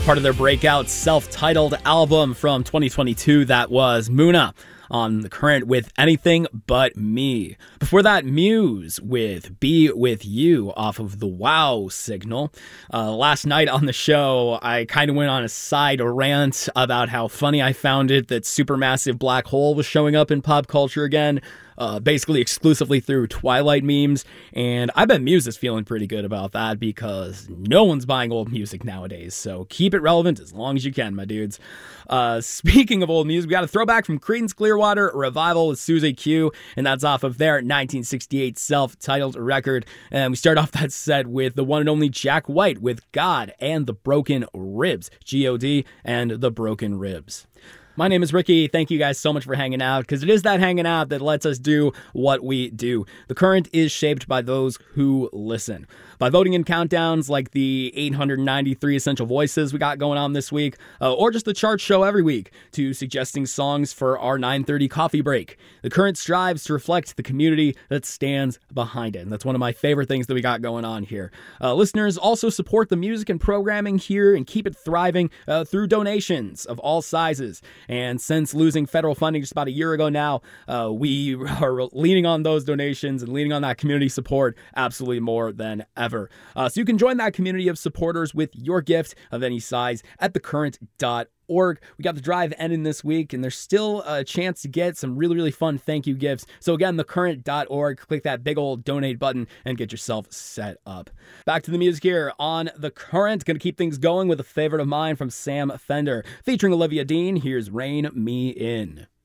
part of their breakout self-titled album from 2022. That was Muna on The Current with Anything But Me. Before that, Muse with Be With You off of the Wow signal. Last night on the show, I kind of went on a side rant about how funny I found it that Supermassive Black Hole was showing up in pop culture again. Basically exclusively through Twilight memes, and I bet Muse is feeling pretty good about that because no one's buying old music nowadays, so keep it relevant as long as you can, my dudes. Speaking of old music, we got a throwback from Creedence Clearwater Revival with Suzy Q, and that's off of their 1968 self-titled record, and we start off that set with the one and only Jack White with God and the Broken Ribs, G-O-D and the Broken Ribs. My name is Ricky. Thank you guys so much for hanging out, because it is that hanging out that lets us do what we do. The Current is shaped by those who listen. By voting in countdowns like the 893 Essential Voices we got going on this week, or just the chart show every week, to suggesting songs for our 9:30 coffee break. The Current strives to reflect the community that stands behind it, and that's one of my favorite things that we got going on here. Listeners also support the music and programming here and keep it thriving through donations of all sizes. And since losing federal funding just about a year ago now, we are leaning on those donations and leaning on that community support absolutely more than ever. So you can join that community of supporters with your gift of any size at thecurrent.org. We got the drive ending this week, and there's still a chance to get some really, really fun thank you gifts. So again, thecurrent.org, click that big old donate button and get yourself set up. Back to the music here on The Current. Gonna keep things going with a favorite of mine from Sam Fender. Featuring Olivia Dean, here's Rain Me In.